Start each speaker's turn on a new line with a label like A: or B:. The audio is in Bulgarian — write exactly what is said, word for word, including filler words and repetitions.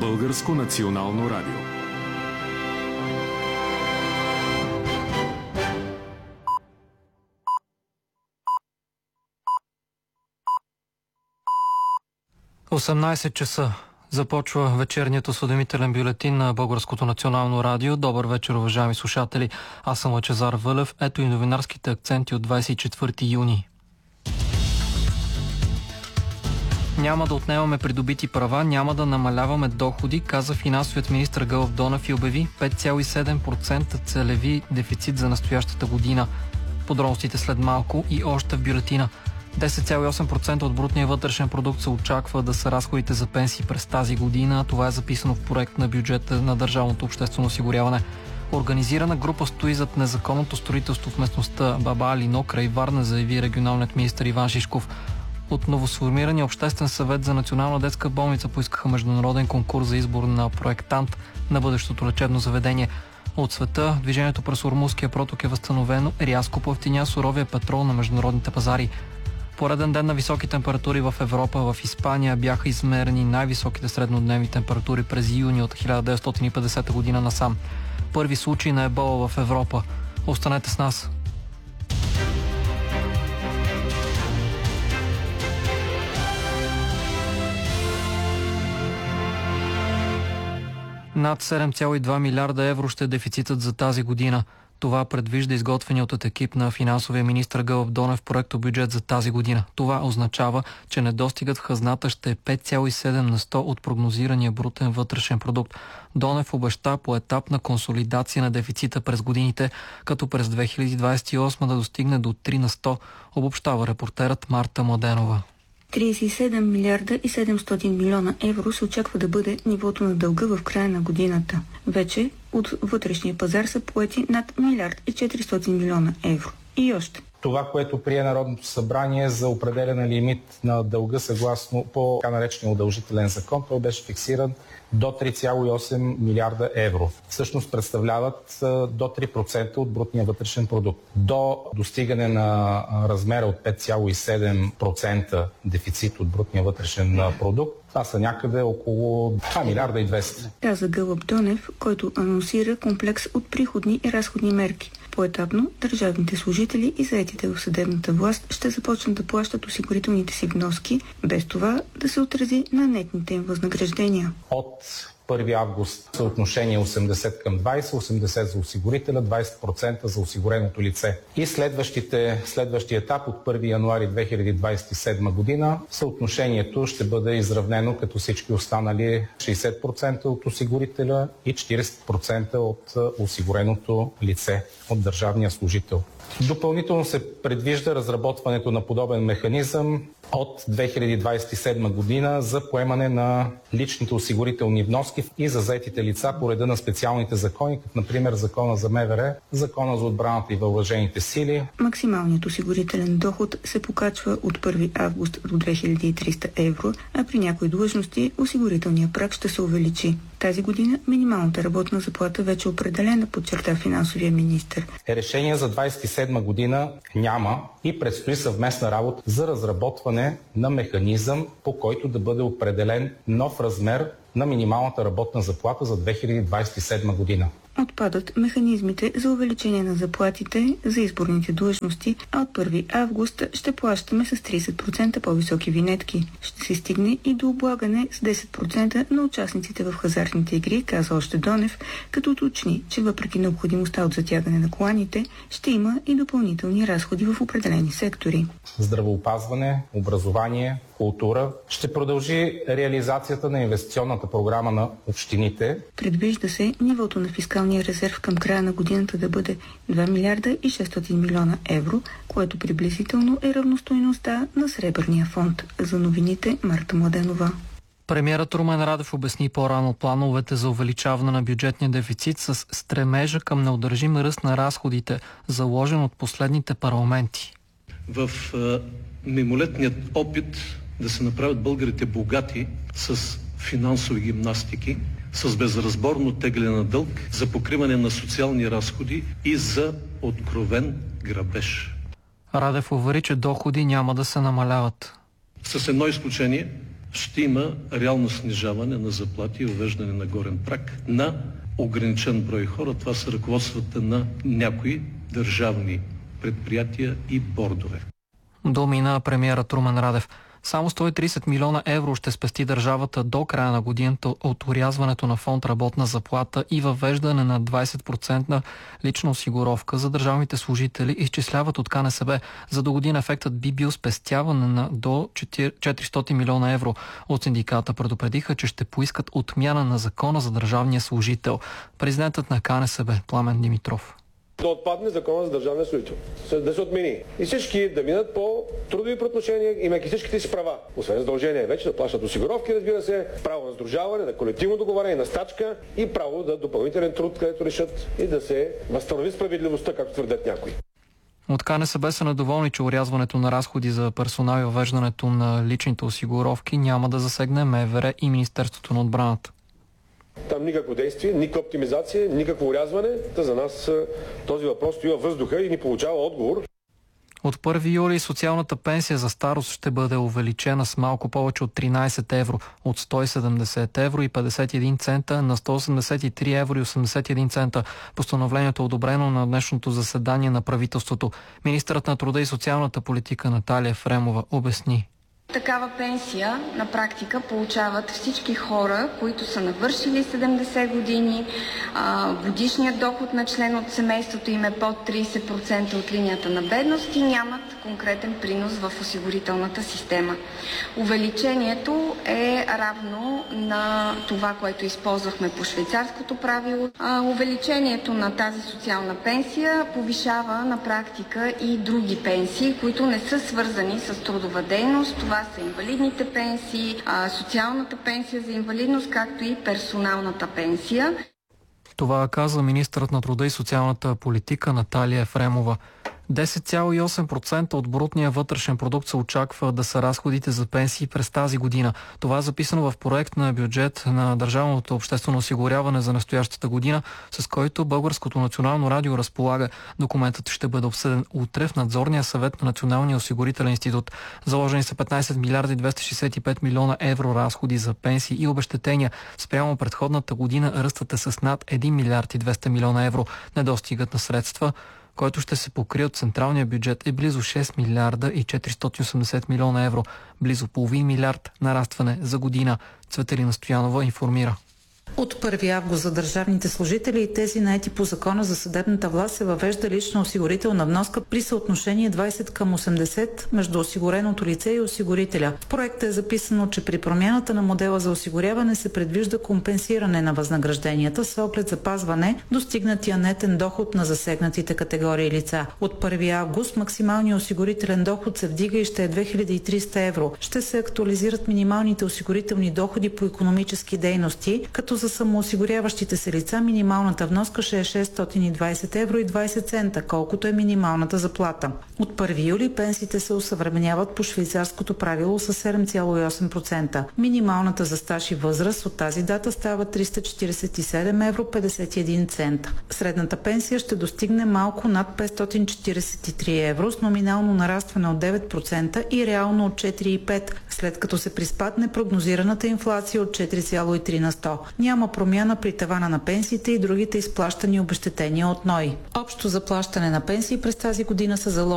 A: Българско национално радио.
B: осемнайсет часа. Започва вечерният осведомителен бюлетин на Българското национално радио. Добър вечер, уважаеми слушатели. Аз съм Лъчезар Вълев. Ето и новинарските акценти от двайсет и четвърти юни. Няма да отнемаме придобити права, няма да намаляваме доходи, каза финансовият министър Гълъб Донев и обяви пет цяло и седем процента целеви дефицит за настоящата година. Подробностите след малко и още в бюлетина. десет цяло и осем процента от брутния вътрешен продукт се очаква да са разходите за пенсии през тази година. Това е записано в проект на бюджета на Държавното обществено осигуряване. Организирана група стои зад незаконното строителство в местността Баба Алино край Варна, заяви регионалният министър Иван Шишков. От новосформирания Обществен съвет за национална детска болница поискаха международен конкурс за избор на проектант на бъдещото лечебно заведение. От света движението през Ормузския проток е възстановено, рязко поевтиня суровия петрол на международните пазари. Пореден ден на високи температури в Европа. В Испания бяха измерени най-високите среднодневни температури през юни от хиляда деветстотин и петдесета година насам. Първи случай на ебола в Европа. Останете с нас. Над седем цяло и две милиарда евро ще е дефицитът за тази година. Това предвижда изготвеният от екип на финансовия министър Гълъб Донев проектобюджет за тази година. Това означава, че недостигът в хазната ще е пет цяло и седем на сто от прогнозирания брутен вътрешен продукт. Донев обеща поетапна консолидация на дефицита през годините, като през две хиляди двайсет и осма да достигне до три на сто, обобщава репортерът Марта Младенова.
C: трийсет и седем милиарда и седемстотин милиона евро се очаква да бъде нивото на дълга в края на годината. Вече от вътрешния пазар са поети над милиард и четиристотин милиона евро. И още.
D: Това, което прие Народното събрание за определен лимит на дълга съгласно по така наречения удължителен закон, той беше фиксиран до три цяло и осем милиарда евро. Всъщност представляват до три процента от брутния вътрешен продукт. До достигане на размера от пет цяло и седем процента дефицит от брутния вътрешен продукт, това са някъде около два милиарда и двеста.
C: Каза Гълъб Донев, който анонсира комплекс от приходни и разходни мерки. Поетапно държавните служители и заетите в съдебната власт ще започнат да плащат осигурителните си вноски, без това да се отрази на нетните им възнаграждения.
D: От първи август съотношение осемдесет към двайсет, осемдесет за осигурителя, двайсет процента за осигуреното лице. И следващите, следващия етап от първи януари две хиляди двайсет и седма година съотношението ще бъде изравнено като всички останали шейсет процента от осигурителя и четирийсет процента от осигуреното лице, от държавния служител. Допълнително се предвижда разработването на подобен механизъм от две хиляди двайсет и седма година за поемане на личните осигурителни вноски и за заетите лица по реда на специалните закони, като например Закона за МВР, Закона за отбраната и въоръжените сили.
C: Максималният осигурителен доход се покачва от първи август до две хиляди и триста евро, а при някои длъжности осигурителният праг ще се увеличи. Тази година минималната работна заплата вече е определена, подчерта финансовия министър.
D: Решение за двайсет и седма година няма и предстои съвместна работа за разработване на механизъм, по който да бъде определен нов размер на минималната работна заплата за две хиляди двайсет и седма година.
C: Отпадат механизмите за увеличение на заплатите за изборните длъжности, а от първи август ще плащаме с трийсет процента по-високи винетки. Ще се стигне и до облагане с десет процента на участниците в хазартните игри, каза още Донев, като уточни, че въпреки необходимостта от затягане на коланите, ще има и допълнителни разходи в определени сектори.
D: Здравеопазване, образование, култура. Ще продължи реализацията на инвестиционната програма на общините.
C: Предвижда се нивото на фискалния резерв към края на годината да бъде два милиарда и шестстотин милиона евро, което приблизително е равностойността на Сребърния фонд. За новините Марта Младенова.
B: Премиерът Румен Радев обясни по-рано плановете за увеличаване на бюджетния дефицит с стремежа към неудържим ръст на разходите, заложен от последните парламенти.
E: В мимолетният опит да се направят българите богати с финансови гимнастики, с безразборно тегляне на дълг, за покриване на социални разходи и за откровен грабеж.
B: Радев увери, че доходи няма да се намаляват.
E: С едно изключение, ще има реално снижаване на заплати и въвеждане на горен праг на ограничен брой хора. Това са ръководствата на някои държавни предприятия и бордове.
B: Думи на премиера Румен Радев. Само сто и тридесет милиона евро ще спести държавата до края на годината от орязването на фонд работна заплата и въвеждане на двадесет процента лична осигуровка за държавните служители, изчисляват от КНСБ. За до година ефектът би бил спестяване на до четиристотин милиона евро. От синдиката предупредиха, че ще поискат отмяна на закона за държавния служител. Президентът на КНСБ Пламен Димитров.
F: Да отпадне закона за държавния служител. Да се отмени. И всички да минат по трудови правоотношения, имайки всичките си права. Освен задължение вече да плащат осигуровки, разбира се, право на сдружаване, на колективно договаряне, на стачка и право да допълнителен труд, където решат и да се възстанови справедливостта, както твърдят някои.
B: От КНСБ са недоволни, че орязването на разходи за персонал и въвеждането на личните осигуровки няма да засегне МВР и Министерството на отбраната.
F: Там никакво действие, никаква оптимизация, никакво урязване. Та за нас този въпрос стои във въздуха и ни получава отговор.
B: От първи юли социалната пенсия за старост ще бъде увеличена с малко повече от тринадесет евро, от сто и седемдесет евро и петдесет и един цента на сто осемдесет и три евро и осемдесет и един цента. Постановлението е одобрено на днешното заседание на правителството. Министърът на труда и социалната политика Наталия Ефремова обясни.
G: Такава пенсия на практика получават всички хора, които са навършили седемдесет години, годишният доход на член от семейството им е под тридесет процента от линията на бедност и нямат конкретен принос в осигурителната система. Увеличението е равно на това, което използвахме по швейцарското правило. Увеличението на тази социална пенсия повишава на практика и други пенсии, които не са свързани с трудова дейност. Това са инвалидните пенсии, социалната пенсия за инвалидност, както и персоналната пенсия.
B: Това каза министърът на труда и социалната политика Наталия Ефремова. десет цяло и осем процента от брутния вътрешен продукт се очаква да са разходите за пенсии през тази година. Това е записано в проект на бюджет на Държавното обществено осигуряване за настоящата година, с който Българското национално радио разполага. Документът ще бъде обсъден утре в надзорния съвет на Националния осигурителен институт. Заложени са петнадесет милиарда и двеста шестдесет и пет милиона евро разходи за пенсии и обезщетения. Спрямо предходната година ръстът е с над един милиард и двеста милиона евро. Недостигът на средства, който ще се покрие от централния бюджет, е близо шест милиарда и четиристотин и осемдесет милиона евро. Близо половин милиард нарастване за година. Цветелина Стоянова информира.
H: От първи август за държавните служители и тези наети по закона за съдебната власт се въвежда лична осигурителна вноска при съотношение двадесет към осемдесет между осигуреното лице и осигурителя. В проекта е записано, че при промяната на модела за осигуряване се предвижда компенсиране на възнагражденията с оглед запазване достигнатия нетен доход на засегнатите категории лица. От първи август максималният осигурителен доход се вдига и ще е две хиляди и триста евро. Ще се актуализират минималните осигурителни доходи по икономически дейности, като за самоосигуряващите се лица минималната вноска ще е шестстотин и двадесет евро и двадесет цента, колкото е минималната заплата. От първи юли пенсиите се осъвременяват по швейцарското правило с седем цяло и осем процента. Минималната за стаж и възраст от тази дата става триста четиридесет и седем евро петдесет и един цента. Средната пенсия ще достигне малко над петстотин четиридесет и три евро с номинално нарастване от девет процента и реално от четири цяло и пет процента, след като се приспадне прогнозираната инфлация от четири цяло и три на сто. Няма промяна при тавана на пенсиите и другите изплащани обезщетения от НОИ. Общо заплащане на пенсии през тази година са заложени